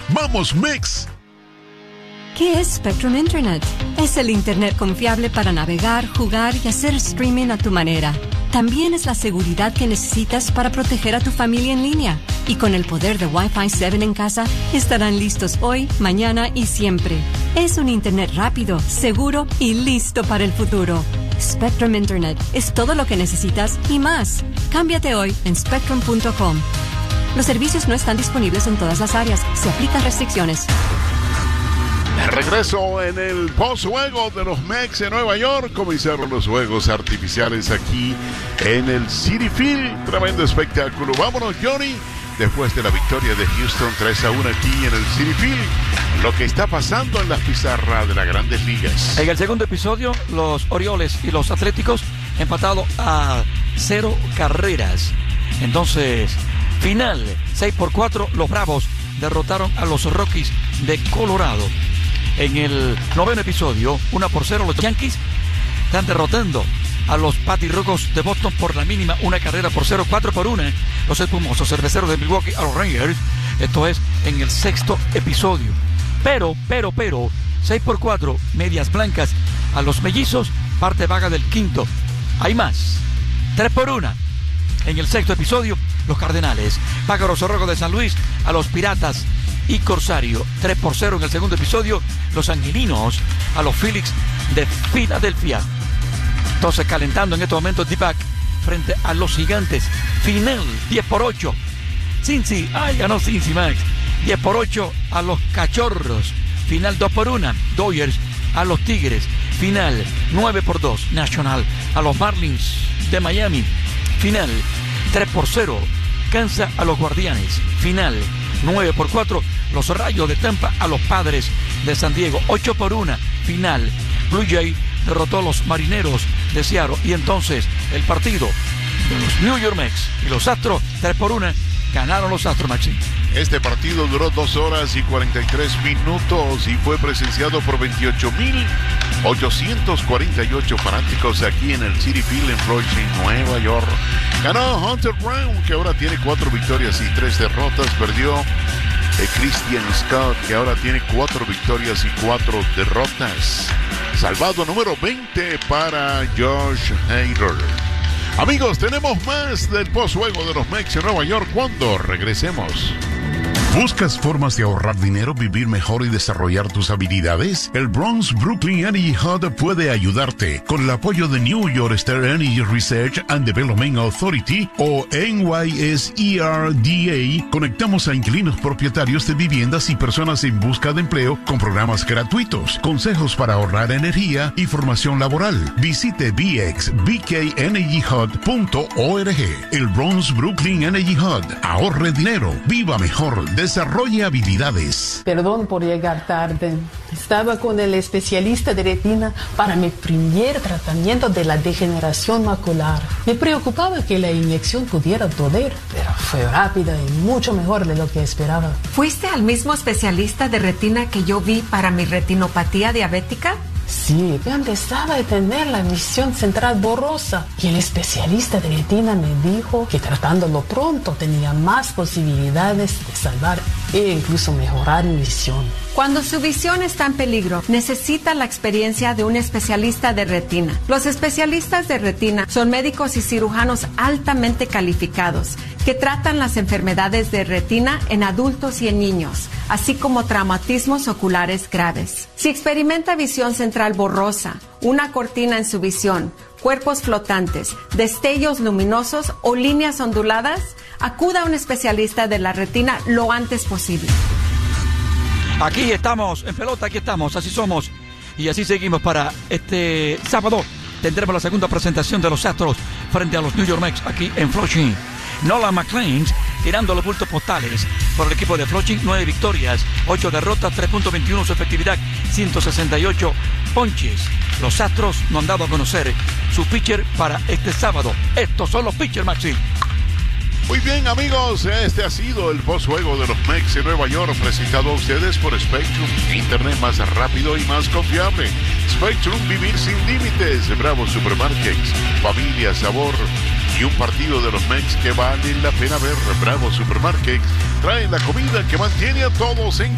¡Vamos, Mex! ¿Qué es Spectrum Internet? Es el Internet confiable para navegar, jugar y hacer streaming a tu manera. También es la seguridad que necesitas para proteger a tu familia en línea. Y con el poder de Wi-Fi 7 en casa, estarán listos hoy, mañana y siempre. Es un Internet rápido, seguro y listo para el futuro. Spectrum Internet es todo lo que necesitas y más. Cámbiate hoy en spectrum.com. Los servicios no están disponibles en todas las áreas. Se aplican restricciones. De regreso en el post-juego de los Mets en Nueva York. Comenzaron los juegos artificiales aquí en el Citi Field. Tremendo espectáculo. Vámonos, Johnny. Después de la victoria de Houston 3-1 aquí en el Citi Field, lo que está pasando en las pizarras de las Grandes Ligas. En el segundo episodio, los Orioles y los Atléticos empatados a 0 carreras. Entonces, final 6-4, los Bravos derrotaron a los Rockies de Colorado. En el noveno episodio, 1-0, los Yankees están derrotando a los Patirrocos de Boston por la mínima, una carrera por 0, 4-1. Los espumosos cerveceros de Milwaukee a los Rangers. Esto es en el sexto episodio. Pero, 6-4, medias blancas a los Mellizos, parte vaga del quinto. Hay más, 3-1. En el sexto episodio, los Cardenales, Pájaros Rojos de San Luis a los Piratas y Corsario, 3-0 en el segundo episodio, los Angelinos a los Phillies de Filadelfia. Entonces, calentando en estos momentos D-Back frente a los Gigantes. Final 10-8. Cincy, ganó Cincy, Max. 10-8 a los Cachorros. Final 2-1. Dodgers a los Tigres. Final 9-2. National a los Marlins de Miami. Final 3-0. Kansas a los Guardianes. Final 9-4. Los Rayos de Tampa a los Padres de San Diego. 8-1. Final. Blue Jay derrotó a los Marineros de Seattle. Y entonces el partido de los New York Mets y los Astros, 3-1, ganaron los Astros, Maxi. Este partido duró 2 horas y 43 minutos y fue presenciado por 28,848 fanáticos aquí en el Citi Field en Flushing, Nueva York. Ganó Hunter Brown, que ahora tiene 4 victorias y 3 derrotas. Perdió Christian Scott, que ahora tiene 4 victorias y 4 derrotas. Salvado número 20 para Josh Hader. Amigos, tenemos más del postjuego de los Mets en Nueva York cuando regresemos. ¿Buscas formas de ahorrar dinero, vivir mejor y desarrollar tus habilidades? El Bronx Brooklyn Energy Hub puede ayudarte. Con el apoyo de New York State Energy Research and Development Authority o NYSERDA, conectamos a inquilinos propietarios de viviendas y personas en busca de empleo con programas gratuitos, consejos para ahorrar energía y formación laboral. Visite bxbkenergyhub.org. El Bronx Brooklyn Energy Hub. Ahorre dinero, viva mejor, desarrolle habilidades. Perdón por llegar tarde. Estaba con el especialista de retina para mi primer tratamiento de la degeneración macular. Me preocupaba que la inyección pudiera doler, pero fue rápida y mucho mejor de lo que esperaba. ¿Fuiste al mismo especialista de retina que yo vi para mi retinopatía diabética? Sí, yo empezaba a tener la visión central borrosa y el especialista de retina me dijo que tratándolo pronto tenía más posibilidades de salvar e incluso mejorar mi visión. Cuando su visión está en peligro, necesita la experiencia de un especialista de retina. Los especialistas de retina son médicos y cirujanos altamente calificados que tratan las enfermedades de retina en adultos y en niños, así como traumatismos oculares graves. Si experimenta visión central borrosa, una cortina en su visión, cuerpos flotantes, destellos luminosos o líneas onduladas, acuda a un especialista de la retina lo antes posible. Aquí estamos, en pelota, aquí estamos, así somos. Y así seguimos para este sábado. Tendremos la segunda presentación de los Astros frente a los New York Mets aquí en Flushing. Nolan McLain tirando los bultos postales por el equipo de Flushing. 9 victorias, 8 derrotas, 3.21 su efectividad, 168 ponches. Los Astros no han dado a conocer su pitcher para este sábado. Estos son los pitchers, Maxi. Muy bien, amigos, este ha sido el postjuego de los Mets en Nueva York, presentado a ustedes por Spectrum, internet más rápido y más confiable. Spectrum, vivir sin límites. Bravo Supermarkets, familia, sabor y un partido de los Mets que vale la pena ver. Bravo Supermarkets trae la comida que mantiene a todos en